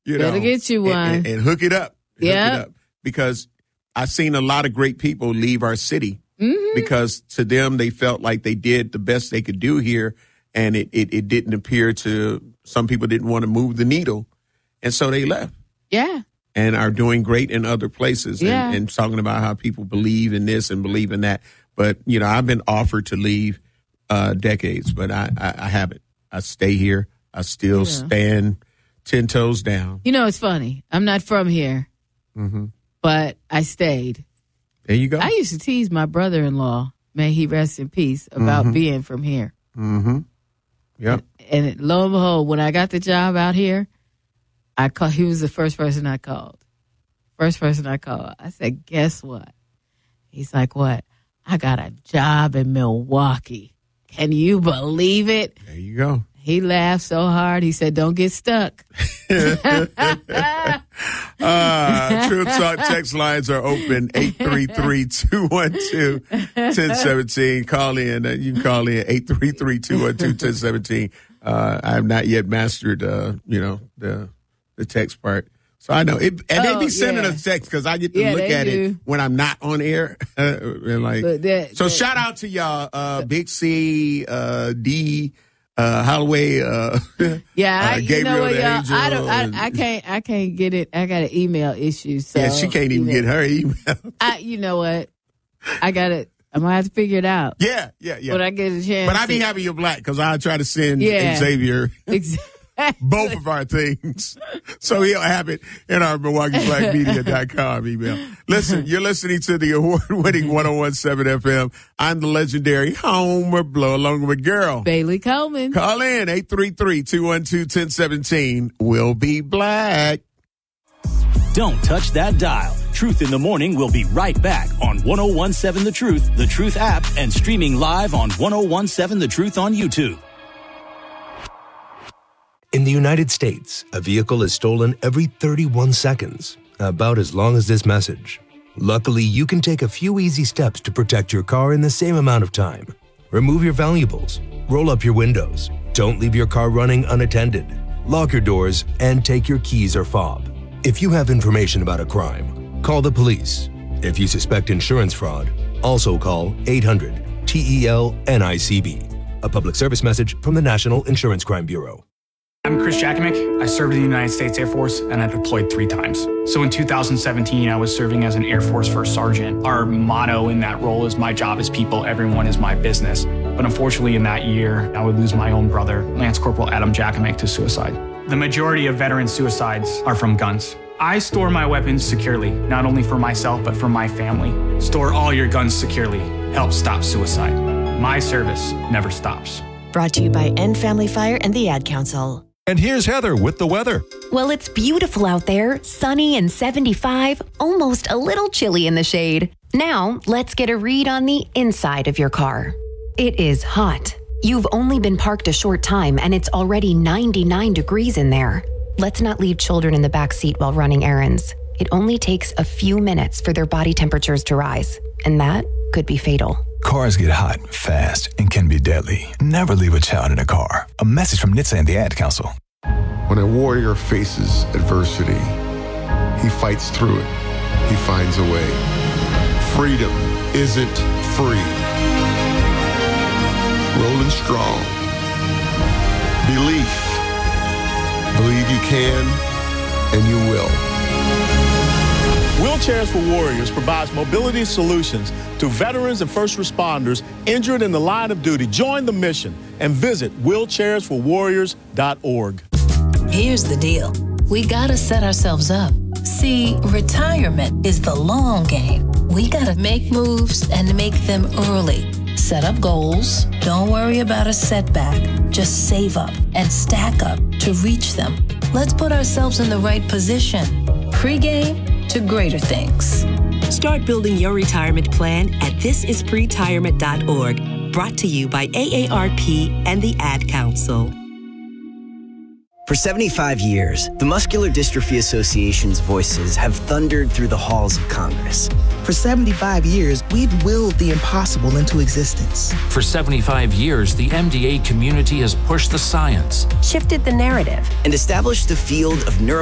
Better get you one. And hook it up. Yeah. Because I've seen a lot of great people leave our city because to them they felt like they did the best they could do here, and it didn't appear to some people didn't want to move the needle, and so they left. Yeah. And are doing great in other places and talking about how people believe in this and believe in that. But, I've been offered to leave decades, but I haven't. I stay here. I still stand 10 toes down. It's funny. I'm not from here, but I stayed. There you go. I used to tease my brother-in-law, may he rest in peace, about being from here. Mm-hmm. Yep. And lo and behold, when I got the job out here, he was the first person I called. I said, guess what? He's like, what? I got a job in Milwaukee. Can you believe it? There you go. He laughed so hard. He said, don't get stuck. Truth Talk text lines are open, 833-212-1017. Call in. You can call in, 833-212-1017. I have not yet mastered, the text part. So I know it, and they be sending us text because I get to look at it when I'm not on air. So shout out to y'all, Big C, D, Holloway, Gabriel the Angel. I can't get it. I got an email issue. So she can't even get her email. You know what? I got it. I'm gonna have to figure it out. Yeah. When I get a chance. But I be happy you're black because I try to send Xavier. Exactly. Both of our things. So he'll have it in our MilwaukeeBlackMedia.com email. Listen, you're listening to the award-winning 101.7 FM. I'm the legendary Homer Blow along with girl Bailey Coleman. Call in 833-212-1017. We'll be black. Don't touch that dial. Truth in the Morning will be right back on 101.7 The Truth app, and streaming live on 101.7 The Truth on YouTube. In the United States, a vehicle is stolen every 31 seconds, about as long as this message. Luckily, you can take a few easy steps to protect your car in the same amount of time. Remove your valuables, roll up your windows, don't leave your car running unattended, lock your doors, and take your keys or fob. If you have information about a crime, call the police. If you suspect insurance fraud, also call 800-TEL-NICB. A public service message from the National Insurance Crime Bureau. I'm Chris Jakimick. I served in the United States Air Force, and I deployed 3 times. So in 2017, I was serving as an Air Force First Sergeant. Our motto in that role is, my job is people, everyone is my business. But unfortunately in that year, I would lose my own brother, Lance Corporal Adam Jakimick, to suicide. The majority of veteran suicides are from guns. I store my weapons securely, not only for myself, but for my family. Store all your guns securely. Help stop suicide. My service never stops. Brought to you by End Family Fire and the Ad Council. And here's Heather with the weather. Well, it's beautiful out there, sunny and 75, almost a little chilly in the shade. Now, let's get a read on the inside of your car. It is hot. You've only been parked a short time and it's already 99 degrees in there. Let's not leave children in the back seat while running errands. It only takes a few minutes for their body temperatures to rise, and that could be fatal. Cars get hot, fast, and can be deadly. Never leave a child in a car. A message from NHTSA and the Ad Council. When a warrior faces adversity, he fights through it. He finds a way. Freedom isn't free. Rolling strong. Belief. Believe you can, and you will. Wheelchairs for Warriors provides mobility solutions to veterans and first responders injured in the line of duty. Join the mission and visit wheelchairsforwarriors.org. Here's the deal. We gotta set ourselves up. See, retirement is the long game. We gotta make moves and make them early. Set up goals. Don't worry about a setback. Just save up and stack up to reach them. Let's put ourselves in the right position. Pre-game to greater things. Start building your retirement plan at thisispretirement.org. Brought to you by AARP and the Ad Council. For 75 years, the Muscular Dystrophy Association's voices have thundered through the halls of Congress. For 75 years, we've willed the impossible into existence. For 75 years, the MDA community has pushed the science, shifted the narrative, and established the field of